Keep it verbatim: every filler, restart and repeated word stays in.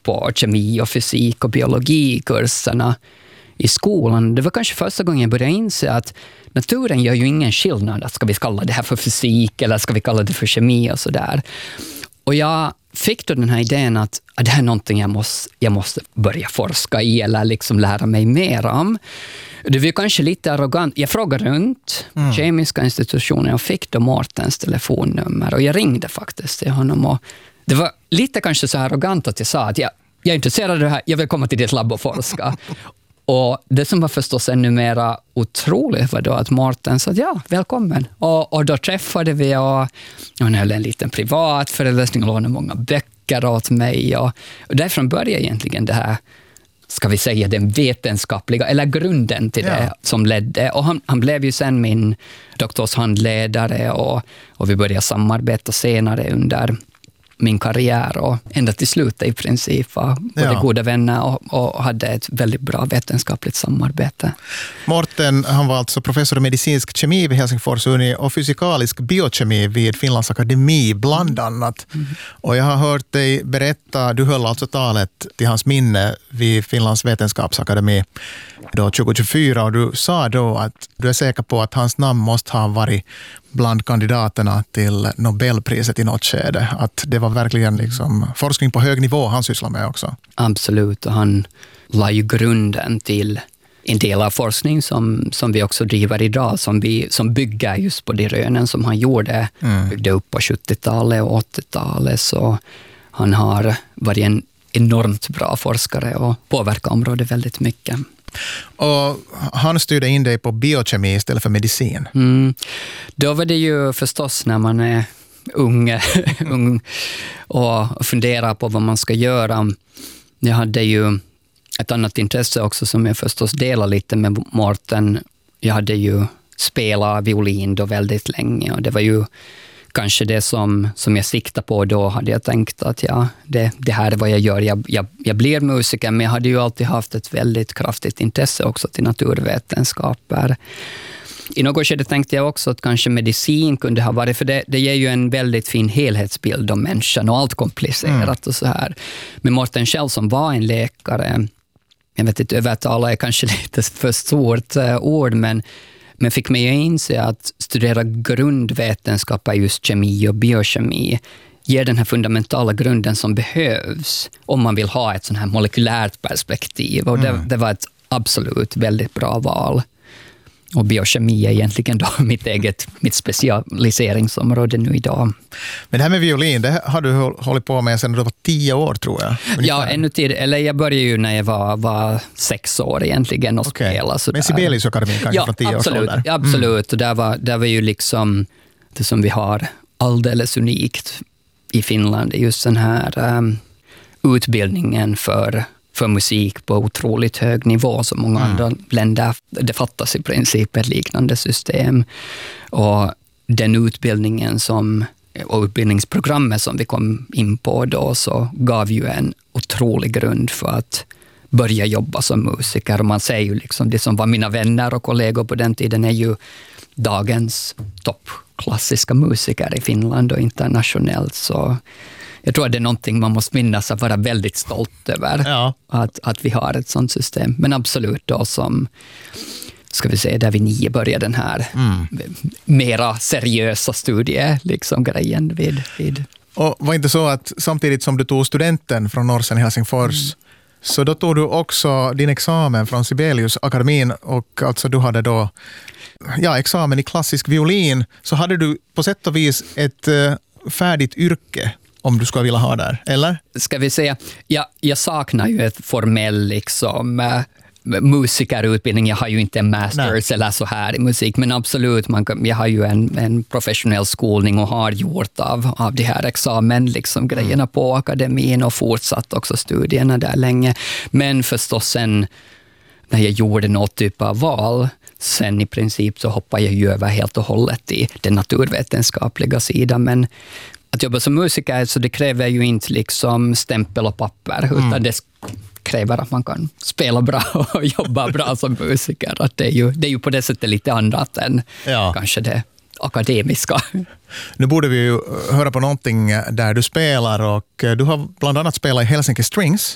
på kemi och fysik och biologikurserna i skolan. Det var kanske första gången jag började inse att naturen gör ju ingen skillnad. Att ska vi kalla det här för fysik eller ska vi kalla det för kemi och sådär. Och jag fick då den här idén att, att det här är någonting jag måste, jag måste börja forska i eller liksom lära mig mer om. Det var kanske lite arrogant. Jag frågade runt mm. kemiska institutioner och fick då Mårtens telefonnummer och jag ringde faktiskt till honom och det var lite kanske så arrogant att jag sa att jag, jag är intresserad av det här, jag vill komma till ditt labb och forska. Och det som var förstås ännu mera otroligt var då att Mårten sa ja, välkommen. Och, och då träffade vi och, och han höll en liten privat föreläsning och lånade många böcker åt mig. Och, och därifrån började egentligen det här, ska vi säga den vetenskapliga, eller grunden till det ja. som ledde. Och han, han blev ju sen min doktorshandledare och, och vi började samarbeta senare under min karriär och ända till slutet i princip var både ja. goda vänner och, och hade ett väldigt bra vetenskapligt samarbete. Mårten, han var alltså professor i medicinsk kemi vid Helsingfors Uni och fysikalisk biokemi vid Finlands akademi bland annat. Mm. Och jag har hört dig berätta, du höll alltså talet till hans minne vid Finlands vetenskapsakademi då tjugo tjugofyra och du sa då att du är säker på att hans namn måste ha varit bland kandidaterna till Nobelpriset i något skede. Att det var verkligen liksom forskning på hög nivå han sysslar med också. Absolut, och han la ju grunden till en del av forskning som, som vi också driver idag, som, vi, som bygger just på de rönen som han gjorde, mm. byggde upp på sjuttiotalet och åttiotalet. Så han har varit en enormt bra forskare och påverkat området väldigt mycket. Och han styrde in dig på biokemi istället för medicin. Mm. Då var det ju förstås när man är ung, ung och funderar på vad man ska göra. Jag hade ju ett annat intresse också som jag förstås delar lite med Mårten. Jag hade ju spelat violin då väldigt länge och det var ju kanske det som, som jag siktade på då. Hade jag tänkt att ja, det, det här är vad jag gör. Jag, jag, jag blir musiker, men jag hade ju alltid haft ett väldigt kraftigt intresse också till naturvetenskaper. I något skede tänkte jag också att kanske medicin kunde ha varit, för det, det ger ju en väldigt fin helhetsbild om människan och allt komplicerat mm. och så här. Men Mårten själv som var en läkare, jag vet inte, övertala är kanske lite för stort uh, ord, men Men fick mig att inse att studera grundvetenskap, just kemi och biokemi, ger den här fundamentala grunden som behövs om man vill ha ett sånt här molekylärt perspektiv. Och det, mm. det var ett absolut väldigt bra val. Och biokemi är egentligen då mitt eget mitt specialiseringsområde nu idag. Men det här med violin, det har du hållit på med sedan du var tio år tror jag. Ungefär. Ja, ännu tid. Eller jag började ju när jag var, var sex år egentligen och okay. spela. Men Sibeliusakademin kanske ja, från tio absolut, år där. Ja, absolut. Och där var, där var ju liksom det som vi har alldeles unikt i Finland, just den här um, utbildningen för för musik på otroligt hög nivå som många mm. andra länder. Det fattas i princip ett liknande system. Och den utbildningen som, och utbildningsprogrammet som vi kom in på då, så gav ju en otrolig grund för att börja jobba som musiker. Och man säger ju liksom, det som var mina vänner och kollegor på den tiden är ju dagens toppklassiska musiker i Finland och internationellt. Så jag tror att det är någonting man måste minnas att vara väldigt stolt över. Ja. Att, att vi har ett sånt system. Men absolut då som, ska vi säga, där vi nio började den här mm. mera seriösa studie, liksom grejen vid, vid. Och var inte så att samtidigt som du tog studenten från Norsen i Helsingfors, mm. så då tog du också din examen från Sibeliusakademin och alltså du hade då ja, examen i klassisk violin, så hade du på sätt och vis ett uh, färdigt yrke om du ska vilja ha där, eller? Ska vi säga, ja, jag saknar ju ett formell liksom uh, musikerutbildning. Jag har ju inte en masters Nej. eller så här i musik, men absolut, man kan, jag har ju en, en professionell skolning och har gjort av, av de här examen, liksom grejerna mm. på akademin och fortsatt också studierna där länge. Men förstås sen när jag gjorde något typ av val, sen i princip så hoppar jag ju över helt och hållet i den naturvetenskapliga sidan, men att jobba som musiker så det kräver ju inte liksom stämpel och papper, utan mm. det kräver att man kan spela bra och jobba bra som musiker. Att det, är ju, det är ju på det sättet lite annat än ja. kanske det akademiska. Nu borde vi ju höra på någonting där du spelar, och du har bland annat spelat i Helsinki Strings.